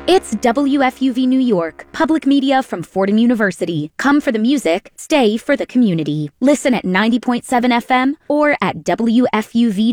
It's WFUV New York, public media from Fordham University. Come for the music, stay for the community. Listen at 90.7 FM or at WFUV.